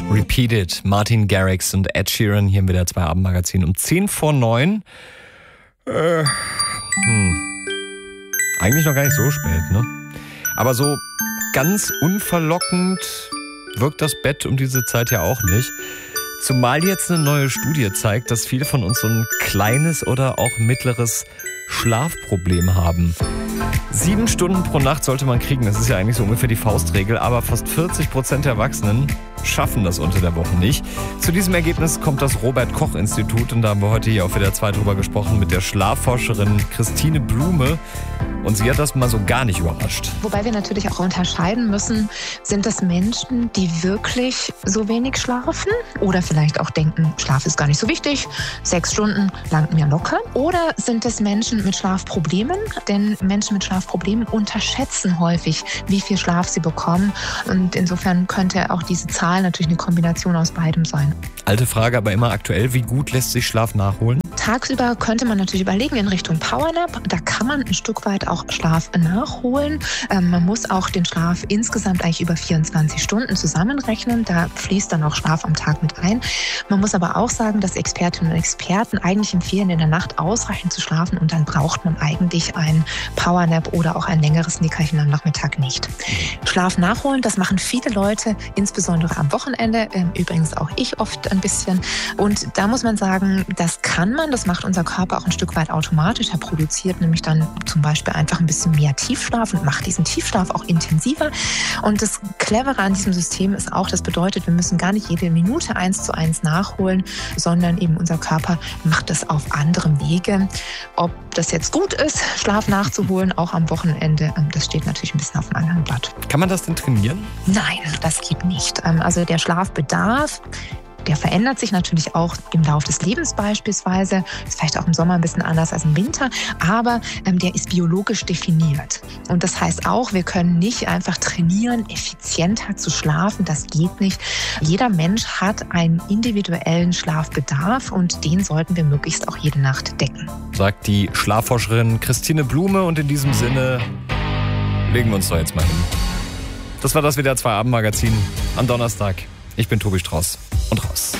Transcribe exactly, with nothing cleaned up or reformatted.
Repeated, Martin Garrix und Ed Sheeran hier im W D R zwei Abendmagazin um zehn vor neun. Äh, hm. Eigentlich noch gar nicht so spät, ne? Aber so ganz unverlockend wirkt das Bett um diese Zeit ja auch nicht. Zumal jetzt eine neue Studie zeigt, dass viele von uns so ein kleines oder auch mittleres Schlafproblem haben. Sieben Stunden pro Nacht sollte man kriegen, das ist ja eigentlich so ungefähr die Faustregel, aber fast vierzig Prozent der Erwachsenen schaffen das unter der Woche nicht. Zu diesem Ergebnis kommt das Robert-Koch-Institut und da haben wir heute hier auf W D R zwei drüber gesprochen mit der Schlafforscherin Christine Blume und sie hat das mal so gar nicht überrascht. Wobei wir natürlich auch unterscheiden müssen, sind das Menschen, die wirklich so wenig schlafen oder vielleicht auch denken, Schlaf ist gar nicht so wichtig, sechs Stunden langt mir locker, oder sind es Menschen mit Schlafproblemen, denn Menschen mit Schlafproblemen unterschätzen häufig, wie viel Schlaf sie bekommen und insofern könnte auch diese Zahl natürlich eine Kombination aus beidem sein. Alte Frage, aber immer aktuell, wie gut lässt sich Schlaf nachholen? Tagsüber könnte man natürlich überlegen in Richtung Powernap, da kann man ein Stück weit auch Schlaf nachholen. Ähm, man muss auch den Schlaf insgesamt eigentlich über vierundzwanzig Stunden zusammenrechnen, da fließt dann auch Schlaf am Tag mit ein. Man muss aber auch sagen, dass Expertinnen und Experten eigentlich empfehlen, in der Nacht ausreichend zu schlafen und dann braucht man eigentlich einen Powernap oder auch ein längeres Nickerchen am Nachmittag nicht. Schlaf nachholen, das machen viele Leute, insbesondere am Wochenende, ähm, übrigens auch ich oft ein bisschen. Und da muss man sagen, das kann man, das macht unser Körper auch ein Stück weit automatisch. Er produziert nämlich dann zum Beispiel einfach ein bisschen mehr Tiefschlaf und macht diesen Tiefschlaf auch intensiver. Und das Clevere an diesem System ist auch, das bedeutet, wir müssen gar nicht jede Minute eins zu eins nachholen, sondern eben unser Körper macht das auf anderem Wege. Ob das jetzt gut ist, Schlaf nachzuholen, auch am Wochenende, das steht natürlich ein bisschen auf dem anderen Blatt. Kann man das denn trainieren? Nein, das geht nicht. Also der Schlafbedarf, der verändert sich natürlich auch im Laufe des Lebens beispielsweise. Ist vielleicht auch im Sommer ein bisschen anders als im Winter, aber ähm, der ist biologisch definiert. Und das heißt auch, wir können nicht einfach trainieren, effizienter zu schlafen. Das geht nicht. Jeder Mensch hat einen individuellen Schlafbedarf und den sollten wir möglichst auch jede Nacht decken. Sagt die Schlafforscherin Christine Blume und in diesem Sinne legen wir uns doch jetzt mal hin. Das war das W D R zwei Abendmagazin am Donnerstag. Ich bin Tobi Strauß und raus.